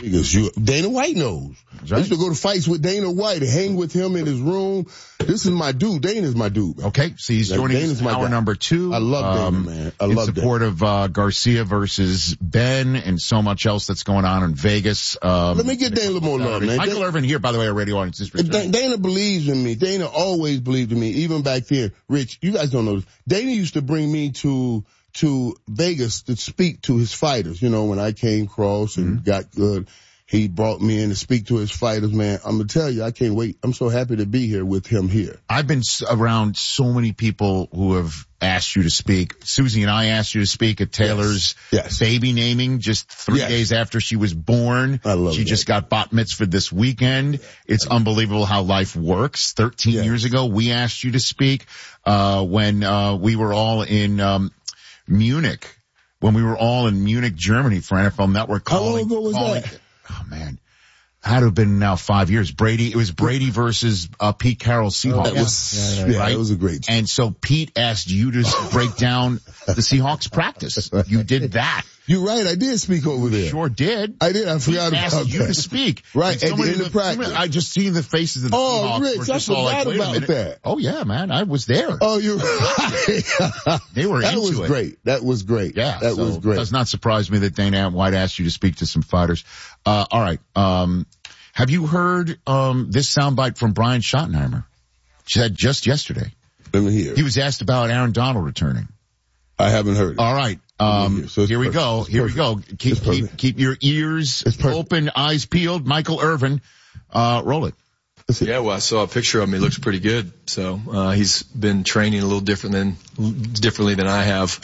Because Dana White knows. Right. I used to go to fights with Dana White, hang with him in his room. This is my dude. Dana's my dude, man. Okay, so he's joining us in hour number 2. I love Dana, man. I love Dana. In support of Garcia versus Ben and so much else that's going on in Vegas. Let me get Dana a little more love, man. Michael Irvin here, by the way, our radio audience is Dana believes in me. Dana always believed in me, even back then. Rich, you guys don't know this. Dana used to bring me to Vegas to speak to his fighters. You know, when I came across and got good, he brought me in to speak to his fighters, man. I'm going to tell you, I can't wait. I'm so happy to be here with him here. I've been around so many people who have asked you to speak. Susie and I asked you to speak at Taylor's baby naming just 3 days after she was born. I love She just got bat mitzvah this weekend. It's unbelievable how life works. 13 years ago, we asked you to speak, when, we were all in, Munich, when we were all in Munich, Germany for NFL Network. How long ago was that? Oh man, had to have been now 5 years. It was Brady versus Pete Carroll Seahawks. Right? That was a great time. And so Pete asked you to break down the Seahawks practice. You did that. You're right. I did speak over there. Sure did. I did. I forgot about that. Asked you to speak. Right. At the end of practice. I just seen the faces of the Seahawks. Rich, I forgot about that. Oh yeah, man. I was there. Oh, you're right. They were into it. That was great. That was great. Yeah. That was great. It does not surprise me that Dana White asked you to speak to some fighters. All right. Have you heard, this soundbite from Brian Schottenheimer? She said just yesterday. Let me hear. He was asked about Aaron Donald returning. I haven't heard it. All right. Here we go. Keep your ears open, eyes peeled. Michael Irvin, roll it. Yeah, well, I saw a picture of him. He looks pretty good. So, he's been training a little differently than I have.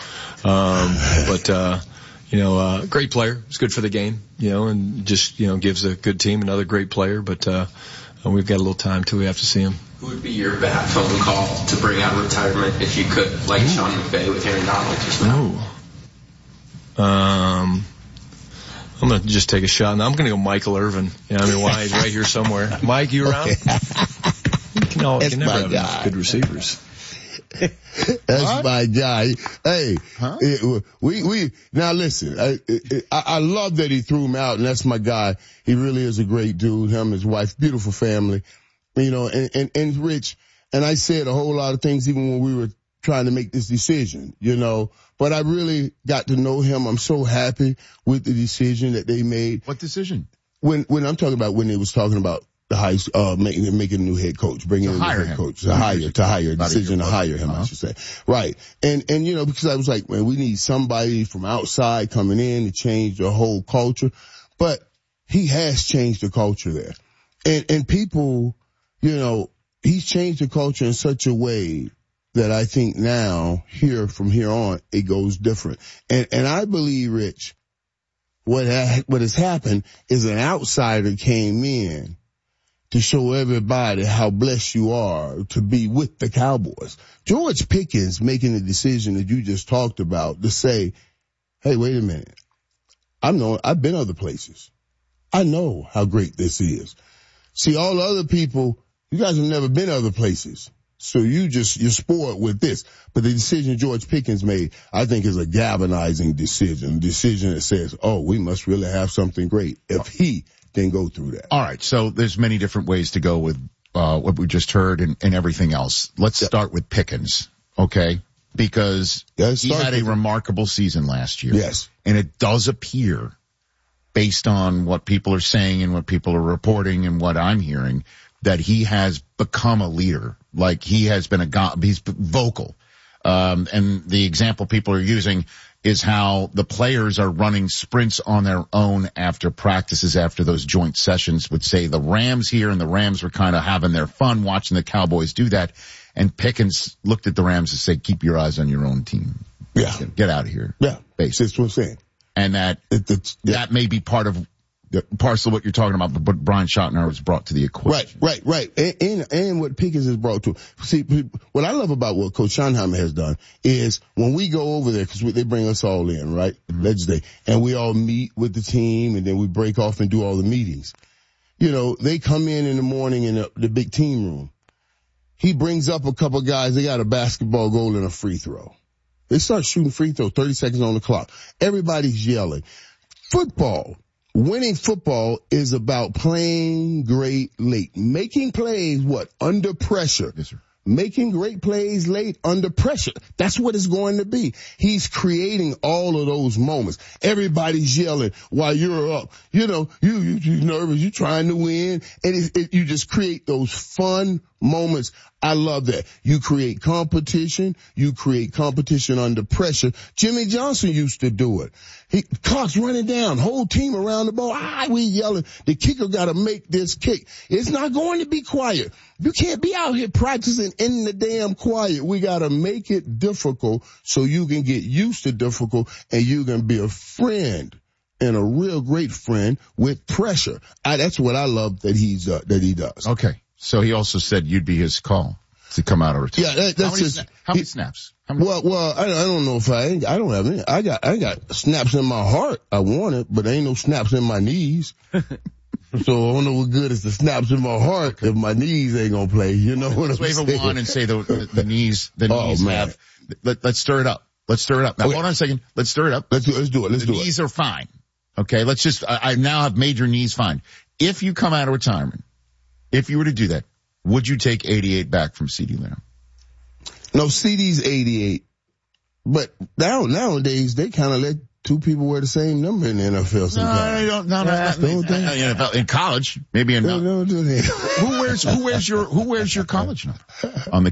Great player. It's good for the game, and just, gives a good team another great player. But, we've got a little time till we have to see him. Who would be your bad phone call to bring out retirement if you could, like Sean McVay with Aaron Donald just now? I'm going to just take a shot. And I'm going to go Michael Irvin. Why? He's right here somewhere. Mike, you around? You can never have enough good receivers. That's my guy. Hey, now listen, I love that he threw him out, and that's my guy. He really is a great dude. Him, his wife, beautiful family, and Rich. And I said a whole lot of things even when we were trying to make this decision, but I really got to know him. I'm so happy with the decision that they made. What decision? When I'm talking about when they was talking about the making a new head coach, bringing in a new head coach, to hire, decision to hire him, I should say. Right. And because I was like, man, we need somebody from outside coming in to change the whole culture. But he has changed the culture there. And people, he's changed the culture in such a way that I think now, from here on, it goes different. And I believe, Rich, what has happened is an outsider came in to show everybody how blessed you are to be with the Cowboys. George Pickens making the decision that you just talked about to say, hey, wait a minute. I've been other places. I know how great this is. See, all the other people, you guys have never been other places. So you're spoiled with this. But the decision George Pickens made, I think, is a galvanizing decision that says, oh, we must really have something great if he can go through that. All right. So there's many different ways to go with, what we just heard and everything else. Let's start with Pickens. Okay. Because he had a remarkable season last year. Yes. And it does appear, based on what people are saying and what people are reporting and what I'm hearing, that he has become a leader. Like he has been he's vocal. And the example people are using is how the players are running sprints on their own after practices, after those joint sessions, would say the Rams here, and the Rams were kind of having their fun watching the Cowboys do that. And Pickens looked at the Rams and said, keep your eyes on your own team. Yeah. Get out of here. Yeah. Basically. That's what I'm saying. And that may be parcel of what you're talking about, but Brian Schottenheimer was brought to the equation. Right. And what Pickens has brought to, see, what I love about what Coach Schottenheimer has done is when we go over there, because they bring us all in, right? Legislate, and we all meet with the team, and then we break off and do all the meetings. They come in the morning in the big team room. He brings up a couple guys, they got a basketball goal and a free throw. They start shooting free throw, 30 seconds on the clock. Everybody's yelling. Football. winning football is about playing great late. Making plays, under pressure. Yes, sir. Making great plays late under pressure. That's what it's going to be. He's creating all of those moments. Everybody's yelling while you're up. You nervous. You're trying to win. And you just create those fun moments. I love that. You create competition. You create competition under pressure. Jimmy Johnson used to do it. Clock's running down, whole team around the ball. We yelling. The kicker got to make this kick. It's not going to be quiet. You can't be out here practicing in the damn quiet. We got to make it difficult so you can get used to difficult and you can be a friend and a real great friend with pressure. That's what I love that he does. Okay. So he also said you'd be his call to come out of retirement. Yeah, that's how many snaps? How many? Well, I don't know if I don't have any. I got snaps in my heart. I want it, but there ain't no snaps in my knees. So I don't know what good is the snaps in my heart if my knees ain't gonna play. You know what I'm saying? Let's wave a wand and say the knees have. Let's stir it up. Now, hold on a second. Let's stir it up. Let's do it. The knees are fine. Okay, I now have made your knees fine. If you come out of retirement, if you were to do that, would you take 88 back from CeeDee Lamb? No, CeeDee's 88. But nowadays, they kind of let two people wear the same number in the NFL sometimes. No. In college, maybe in. Don't do that. Who wears your college number on the